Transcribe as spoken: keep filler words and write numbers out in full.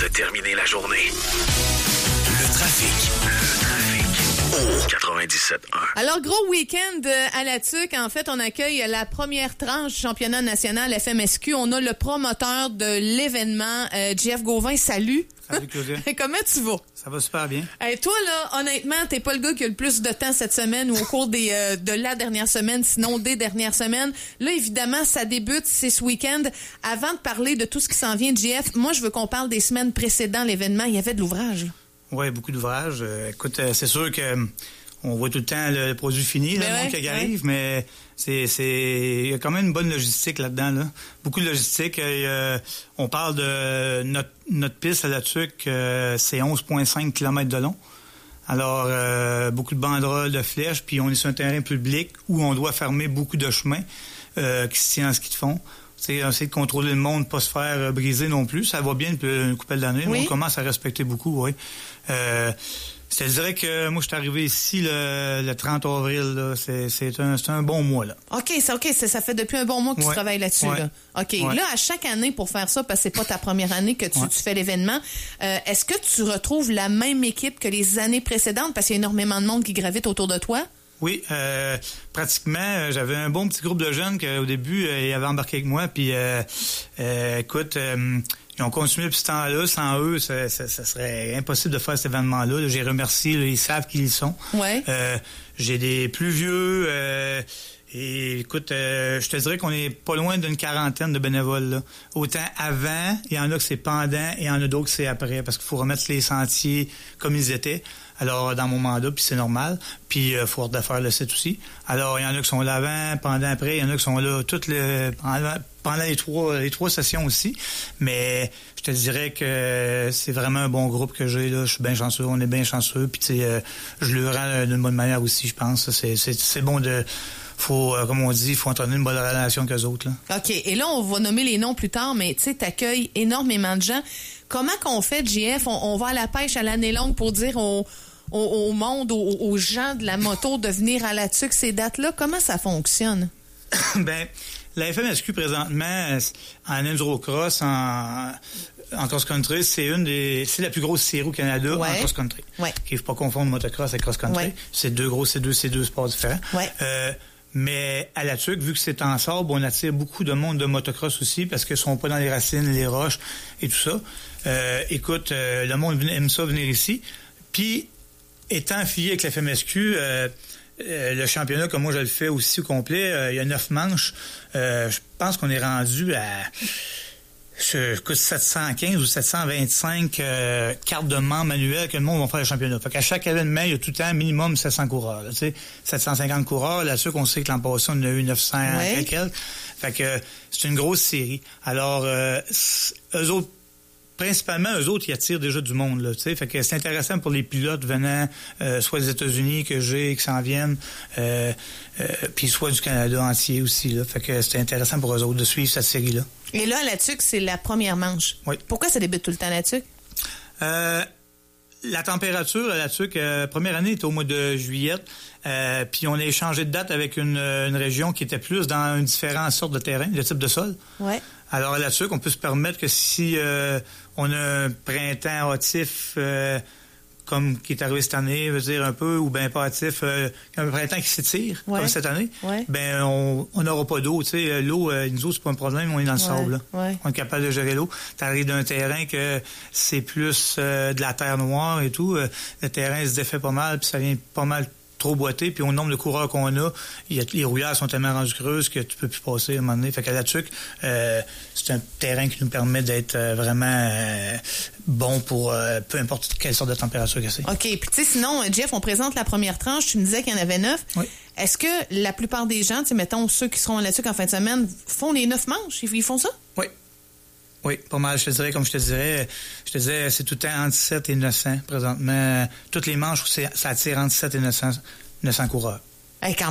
de terminer la journée. Le trafic. Le trafic. Au quatre-vingt-dix-sept un. Alors, gros week-end à la T U C. En fait, on accueille la première tranche du championnat national F M S Q. On a le promoteur de l'événement, euh, Jeff Gauvin. Salut. Salut, Claudia. Comment tu vas? Ça va super bien. Hey, toi, là, honnêtement, t'es pas le gars qui a le plus de temps cette semaine ou au cours des euh, de la dernière semaine, sinon des dernières semaines. Là, évidemment, ça débute, c'est ce week-end. Avant de parler de tout ce qui s'en vient, Jeff, moi, je veux qu'on parle des semaines précédentes l'événement. Il y avait de l'ouvrage. Oui, beaucoup d'ouvrages. Euh, écoute, euh, c'est sûr que euh, on voit tout le temps le, le produit fini, là, le ouais, monde qui ouais. arrive, mais c'est, c'est, il y a quand même une bonne logistique là-dedans, là. Beaucoup de logistique. Euh, on parle de notre, notre piste à la T U C, euh, c'est onze virgule cinq kilomètres de long. Alors, euh, beaucoup de banderoles, de flèches, puis on est sur un terrain public où on doit fermer beaucoup de chemins euh, qui se tiennent en ski de fond. C'est essayer de contrôler le monde, pas se faire euh, briser non plus. Ça va bien depuis une couple d'années. Oui. On commence à respecter beaucoup, oui. Euh, je te dirais que moi, je suis arrivé ici le, le trente avril. Là. C'est, c'est, un, c'est un bon mois, là. OK, c'est OK. C'est, ça fait depuis un bon mois que ouais. tu travailles là-dessus. Ouais. Là. OK. Ouais. Là, à chaque année, pour faire ça, parce que c'est pas ta première année que tu, ouais. tu fais l'événement, euh, est-ce que tu retrouves la même équipe que les années précédentes? Parce qu'il y a énormément de monde qui gravite autour de toi. Oui, euh, pratiquement, j'avais un bon petit groupe de jeunes qu'au début, euh, ils avaient embarqué avec moi. Puis, euh, euh, écoute, euh, ils ont continué depuis ce temps-là. Sans eux, ça, ça, ça serait impossible de faire cet événement-là. Là, j'ai remercié, là, ils savent qui ils sont. Ouais. Euh, j'ai des plus vieux. Euh, et écoute, euh, je te dirais qu'on est pas loin d'une quarantaine de bénévoles. Là. Autant avant, il y en a que c'est pendant, et il y en a d'autres que c'est après, parce qu'il faut remettre les sentiers comme ils étaient. Alors, dans mon mandat, puis c'est normal. Puis, il euh, faut refaire le site aussi. Alors, il y en a qui sont là avant, pendant, après. Il y en a qui sont là toutes les, pendant, pendant les trois, les trois sessions aussi. Mais je te dirais que c'est vraiment un bon groupe que j'ai, là. Je suis bien chanceux. On est bien chanceux. Puis, tu sais, euh, je le rends d'une bonne manière aussi, je pense. C'est, c'est, c'est bon de... Faut, euh, comme on dit, il faut entraîner une bonne relation qu'eux autres, là. OK. Et là, on va nommer les noms plus tard, mais tu sais, t'accueilles énormément de gens. Comment qu'on fait, J F? On, on va à la pêche à l'année longue pour dire au, au, au monde, aux, aux gens de la moto de venir à la T U C ces dates-là. Comment ça fonctionne? Ben, la F M S Q, présentement, en endurocross, en... En cross-country, c'est une des, c'est la plus grosse série au Canada ouais. en cross-country. Ouais. Il ne faut pas confondre motocross et cross-country. Ouais. C'est deux gros, c'est deux, c'est deux sports différents. Ouais. Euh, mais à la T U C, vu que c'est en sable, on attire beaucoup de monde de motocross aussi parce qu'ils sont pas dans les racines, les roches et tout ça. Euh, écoute, euh, le monde aime ça venir ici. Puis, étant affilié avec la F M S Q, euh, euh, le championnat, comme moi je le fais aussi au complet, euh, il y a neuf manches. Euh, je pense qu'on est rendu à... Je coûte sept cent quinze ou sept cent vingt-cinq euh, cartes de membres manuelles que le monde va faire le championnat. Fait qu'à chaque événement, il y a tout le temps minimum sept cents coureurs. Tu sais, sept cent cinquante coureurs. Là-dessus, qu'on sait que l'an passé, on en a eu neuf cents ouais. quelques. Fait que c'est une grosse série. Alors, euh, eux autres, principalement, eux autres, ils attirent déjà du monde, là, tu sais. Fait que c'est intéressant pour les pilotes venant, euh, soit des États-Unis que j'ai, qui s'en viennent, euh, euh, puis soit du Canada entier aussi, là. Fait que c'est intéressant pour eux autres de suivre cette série-là. Et là, la T U C, c'est la première manche. Oui. Pourquoi ça débute tout le temps, la T U C? Euh, la température à la T U C, euh, première année, était au mois de juillet. Euh, puis on a échangé de date avec une, une région qui était plus dans une différente sorte de terrain, de type de sol. Ouais. Alors, là-dessus, on peut se permettre que si euh, on a un printemps hâtif euh, comme qui est arrivé cette année, veut dire un peu, ou bien pas hâtif, euh, un printemps qui s'étire, ouais. comme cette année, ouais. ben on n'aura pas d'eau. Tu sais, l'eau, euh, nous autres, c'est pas un problème, on est dans le ouais. sable. Là. Ouais. On est capable de gérer l'eau. Tu arrives d'un terrain que c'est plus euh, de la terre noire et tout. Euh, le terrain se défait pas mal, puis ça vient pas mal trop boité, puis au nombre de coureurs qu'on a, il y a, les rouillères sont tellement rendues creuses que tu peux plus passer à un moment donné. Fait qu'à la T U C, euh, c'est un terrain qui nous permet d'être euh, vraiment euh, bon pour euh, peu importe quelle sorte de température que c'est. OK. Puis tu sais, sinon, Jeff, on présente la première tranche. Tu me disais qu'il y en avait neuf. Oui. Est-ce que la plupart des gens, tu sais, mettons, ceux qui seront à la T U C en fin de semaine, font les neuf manches? Ils font ça? Oui. Oui, pas mal. Je te dirais, comme je te dirais, je te disais, c'est tout le temps entre sept et neuf cents présentement. Toutes les manches, ça attire entre sept et neuf cents, neuf cents coureurs. Hey, quand